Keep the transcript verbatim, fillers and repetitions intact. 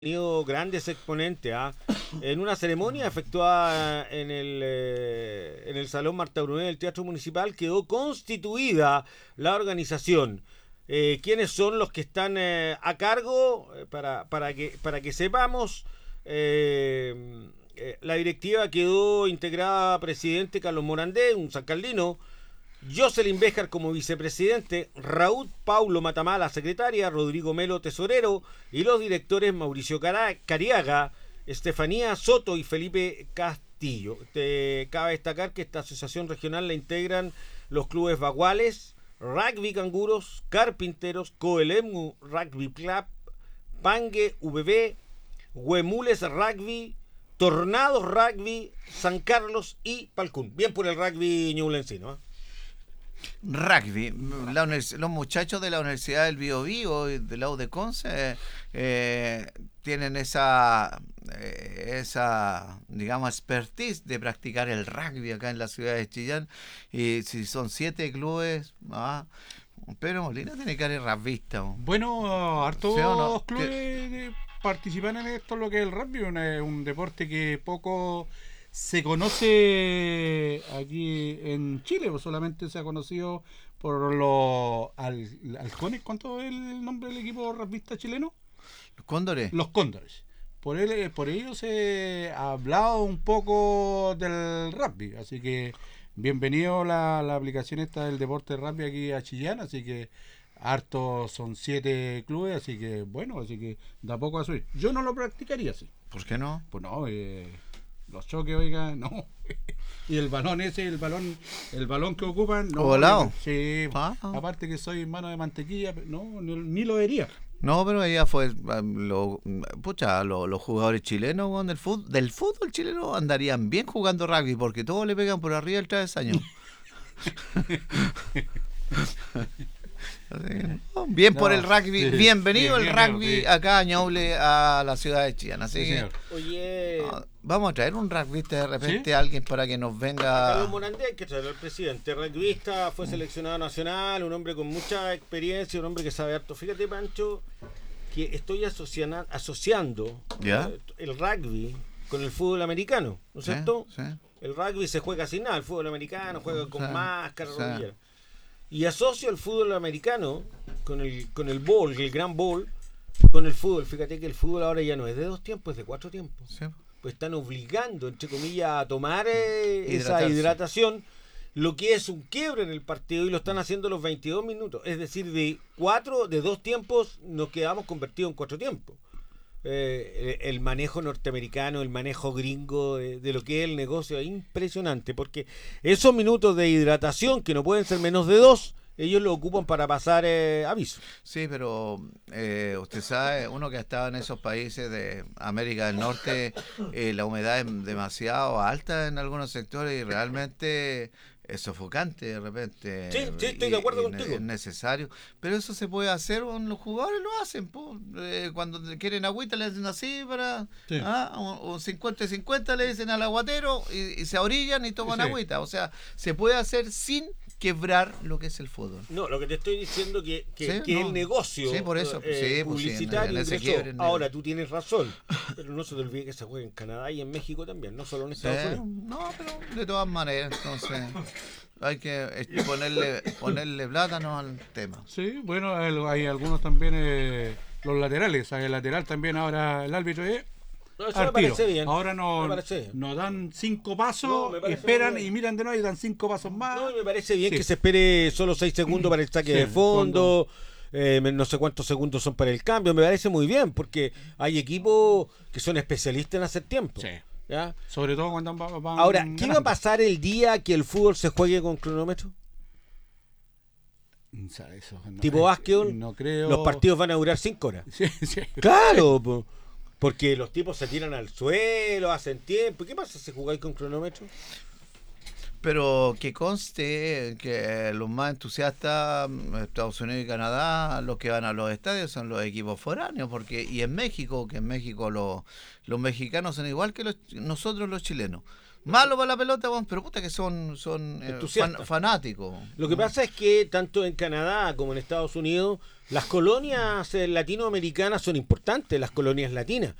tenido grandes exponentes. ¿ah? En una ceremonia efectuada en el, eh, en el Salón Marta Brunet del Teatro Municipal quedó constituida la organización. Eh, ¿Quiénes son los que están eh, a cargo? Eh, para, para, que, para que sepamos, eh, eh, la directiva quedó integrada presidente Carlos Morandé, un sancaldino, Jocelyn Béjar como vicepresidente, Raúl Paulo Matamala secretaria, Rodrigo Melo tesorero y los directores Mauricio Cariaga, Estefanía Soto y Felipe Castillo. Te cabe destacar que esta asociación regional la integran los clubes Baguales, Rugby Canguros, Carpinteros, Coelemu Rugby Club, Pangue V B, Huemules Rugby, Tornados Rugby, San Carlos y Palcún. Bien por el rugby ñublencino, ¿eh? Rugby, la univers- los muchachos de la Universidad del Bío Bío y de la U de Conce eh, tienen esa, eh, esa, digamos, expertise de practicar el rugby acá en la ciudad de Chillán. Y si son siete clubes, ah, Pedro Molina tiene que ser rugbyista. ¿O? Bueno, hartos ¿Sí o no? clubes ¿Qué? eh, participan en esto, lo que es el rugby, un, eh, un deporte que poco se conoce aquí en Chile, pues solamente se ha conocido por los al, halcones. ¿Cuánto es el nombre del equipo rugbyista chileno? ¿Los cóndores? Los Cóndores. Por él, por ello se ha hablado un poco del rugby, así que bienvenido la, la aplicación esta del deporte rugby aquí a Chillán, así que hartos son siete clubes, así que bueno, así que da poco a subir. Yo no lo practicaría así. ¿Por qué no? Pues no, eh, los choques, oiga, no. Y el balón ese, el balón, el balón que ocupan, no. ¿Volado? Sí, Ah. aparte que soy mano de mantequilla, no, ni, ni lo vería. No, pero ella fue, lo, pucha, lo- los jugadores chilenos weón, del fútbol, del fútbol chileno andarían bien jugando rugby porque todos le pegan por arriba el travesaño. Así que, no, bien por No, el rugby, sí, bienvenido bien, el bien, rugby sí. acá a Ñuble, a la ciudad de Chillán. Así Sí, que señor. Oye, no, vamos a traer un rugbyista de repente ¿Sí? a alguien para que nos Carlos venga. Morandé hay que traerlo al presidente, rugbyista, fue seleccionado nacional, un hombre con mucha experiencia, un hombre que sabe harto. Fíjate, Pancho, que estoy asociana- asociando ¿Ya? eh, el rugby con el fútbol americano, ¿no es Sí, cierto? sí. El rugby se juega sin nada, el fútbol americano juega con Sí, máscara, sí. rodillera. Y asocio el fútbol americano con el con el bowl, el gran bowl, con el fútbol. Fíjate que el fútbol ahora ya no es de dos tiempos, es de cuatro tiempos. Sí. Pues están obligando, entre comillas, a tomar eh, esa Hidratarse. hidratación, lo que es un quiebre en el partido, y lo están haciendo los veintidós minutos. Es decir, de cuatro, de dos tiempos, nos quedamos convertidos en cuatro tiempos. Eh, el manejo norteamericano, el manejo gringo de, de lo que es el negocio es impresionante, porque esos minutos de hidratación, que no pueden ser menos de dos, ellos lo ocupan para pasar eh, aviso. Sí, pero eh, usted sabe, uno que ha estado en esos países de América del Norte, eh, la humedad es demasiado alta en algunos sectores y realmente es sofocante de repente. Sí, sí, estoy de acuerdo y- y contigo. Es necesario, pero eso se puede hacer, bueno, los jugadores lo hacen, po. Eh, cuando quieren agüita le hacen así para, Sí. ah, o, o cincuenta y cincuenta le dicen al aguatero y, y se orillan y toman Sí. agüita, o sea, se puede hacer sin quebrar lo que es el fútbol. No, lo que te estoy diciendo que, que, Sí, que no. el negocio Sí, por eso, eh, sí, pues sí, publicitario en ese ingresó. quiebre, en el- Ahora tú tienes razón, pero no se te olvide que se juega en Canadá y en México también, no solo en Sí, Estados Unidos. no, pero de todas maneras, entonces hay que este, ponerle ponerle plátano al tema. Sí, bueno, el- hay algunos también, eh, los laterales, hay el lateral también ahora el árbitro es No, eso al me parece tiro. bien. Ahora no, me parece bien. nos dan cinco pasos, No, me parece esperan muy bien. y miran de nuevo y dan cinco pasos más. No, y me parece bien Sí. que se espere solo seis segundos para el saque Sí, de en fondo, eh, no sé cuántos segundos son para el cambio, me parece muy bien, porque hay equipos que son especialistas en hacer tiempo. Sí. ¿Ya? Sobre todo cuando van, van Ahora, ¿qué va a ganando. pasar el día que el fútbol se juegue con cronómetro? O sea, eso, no, Tipo eh, básquetbol, no creo. los partidos van a durar cinco horas. Sí, sí. Claro, po, porque los tipos se tiran al suelo, hacen tiempo. ¿Qué pasa si jugáis con cronómetro? Pero que conste que los más entusiastas, Estados Unidos y Canadá, los que van a los estadios son los equipos foráneos, porque y en México, que en México los, los mexicanos son igual que los, nosotros los chilenos. Malo para la pelota, bueno, pero puta que son, son eh, fan, fanáticos. Lo que pasa es que tanto en Canadá como en Estados Unidos, las colonias eh, latinoamericanas son importantes, las colonias latinas.